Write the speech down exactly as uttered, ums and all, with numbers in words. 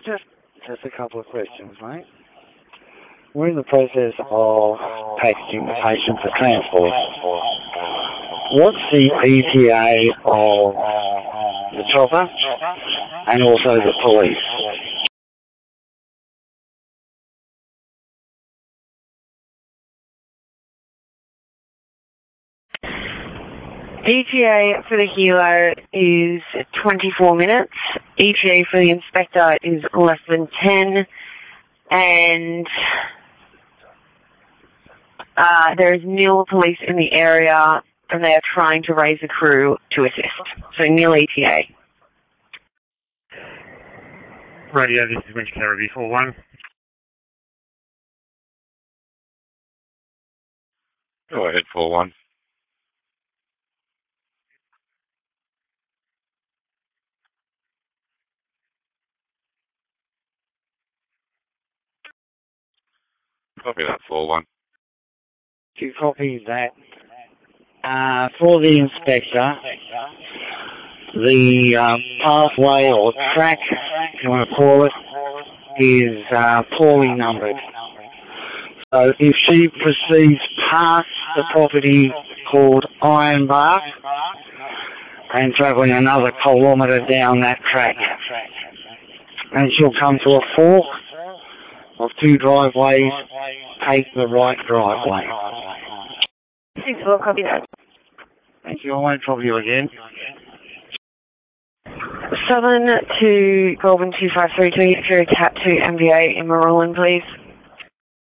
just just a couple of questions, mate. We're in the process of packaging the patient for transport. What's the E T A of the chopper and also the police? E T A for the helo is twenty-four minutes. E T A for the inspector is less than ten. And uh, there is nil police in the area, and they are trying to raise a crew to assist. So nil E T A. Radio, this is Winch Caribou four one. Go ahead, four one. Copy that, four one. To copy that, uh, for the inspector, the um, pathway or track, if you want to call it, is uh, poorly numbered. So if she proceeds past the property called Ironbark and travelling another kilometre down that track, and she'll come to a fork of two driveways, take the right driveway. Thanks, we'll copy that. Thank you, I won't trouble you again. Southern to Goulburn two five three two, Fury Cat two M V A in Maroolin, please.